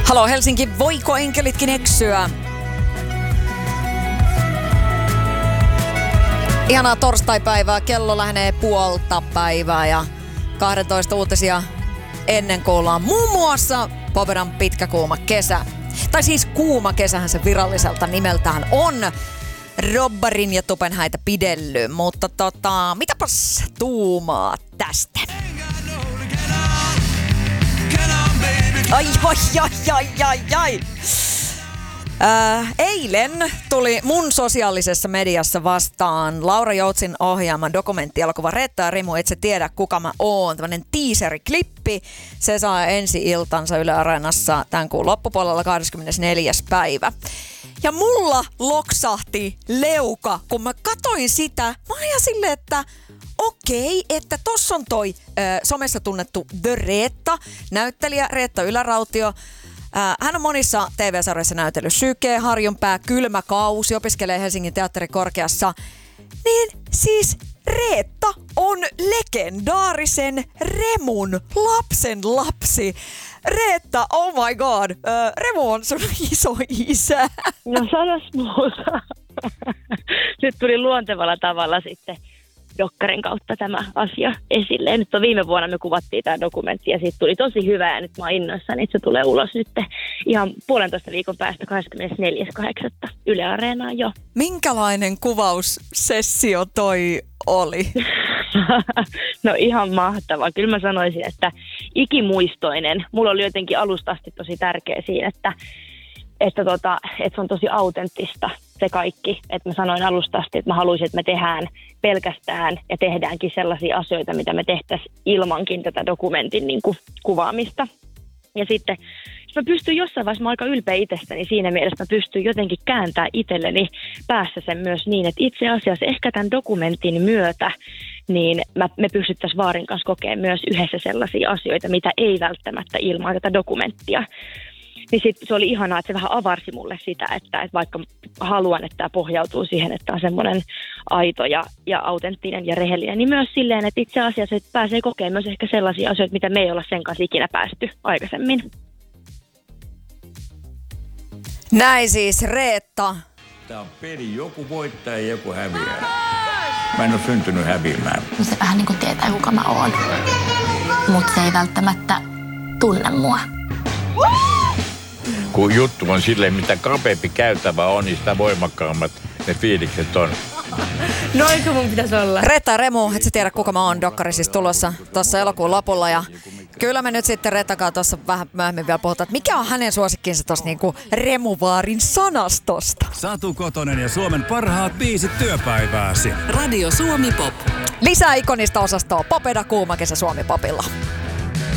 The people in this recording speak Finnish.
Halo Helsinki, voiko enkelitkin eksyä? Ihanaa torstaipäivää, kello lähenee puolta päivää ja 12 uutisia ennen kuullaan muun muassa Popedan pitkä kuuma kesä. Tai siis kuuma kesähän se viralliselta nimeltään on. Robbarin ja Tupen häitä pidelly, mutta mitäpäs tuumaa tästä? Ai. Eilen tuli mun sosiaalisessa mediassa vastaan Laura Joutsin ohjaama dokumenttielokuva Reetta ja Remu, et sä tiedä kuka mä oon. Tämmönen teaser-klippi. Se saa ensi-iltansa Yle Areenassa tämän kuun loppupuolella 24. päivä. Ja mulla loksahti leuka, kun mä katoin sitä. Mä olin ihan silleen, että okei, että tossa on toi somessa tunnettu The Reetta, näyttelijä Reetta Ylärautio. Hän on monissa TV-sarjoissa näytellyt. Syke, Harjunpää, Kylmä kausi, opiskelee Helsingin teatterikorkeassa. Niin siis Reetta on legendaarisen Remun lapsen lapsi. Reetta, oh my god, Remu on sun iso isä. No sanas muuta. Nyt tuli luontevalla tavalla sitten dokkarin kautta tämä asia esille. Ja nyt viime vuonna me kuvattiin tämä dokumentti ja siitä tuli tosi hyvä ja nyt mä oon innoissani, että se tulee ulos nyt ihan 1,5 viikon päästä 24.8. Yle Areenaan jo. Minkälainen kuvaussessio toi oli? No ihan mahtava. Kyllä mä sanoisin, että ikimuistoinen. Mulla oli jotenkin alusta asti tosi tärkeä siinä, että se on tosi autenttista se kaikki. Että mä sanoin alusta asti, että mä haluaisin, että me tehdään pelkästään ja tehdäänkin sellaisia asioita, mitä me tehtäisiin ilmankin tätä dokumentin niin kuin kuvaamista. Ja sitten mä pystyn jossain vaiheessa, mä oon aika ylpeä itsestäni siinä mielessä, mä pystyn jotenkin kääntämään itselleni päässä sen myös niin, että itse asiassa ehkä tämän dokumentin myötä niin me pystyttäisiin Vaarin kanssa kokemaan myös yhdessä sellaisia asioita, mitä ei välttämättä ilman tätä dokumenttia. Niin sit se oli ihanaa, että se vähän avarsi mulle sitä, että vaikka haluan, että tämä pohjautuu siihen, että on semmoinen aito ja autenttinen ja rehellinen, niin myös silleen, että itse asiassa että pääsee kokemaan myös ehkä sellaisia asioita, mitä me ei olla sen kanssa ikinä päästy aikaisemmin. Näin siis Reetta. Tämä on peli, joku voittaa ja joku häviää. Mä en ole syntynyt häviämään. Se vähän niin kuin tietää, kuka mä oon, mutta se ei välttämättä tunne mua. Kun juttu on silleen, mitä kapeampi käytävä on, niin sitä voimakkaammat ne fiilikset on. Noinko mun pitäisi olla? Reetta ja Remu, et sä tiedä kuka mä oon, dokkari siis tulossa tuossa elokuun lopulla. Ja kyllä me nyt sitten Reettakaan tuossa vähän myöhemmin vielä puhutaan, että mikä on hänen suosikkinsa tuossa niinku Remuvaarin sanastosta. Satu Kotonen ja Suomen parhaat biisit työpäivääsi. Radio Suomi Pop. Lisää ikonista osastoa Popeda kuuma kesä Suomi Popilla.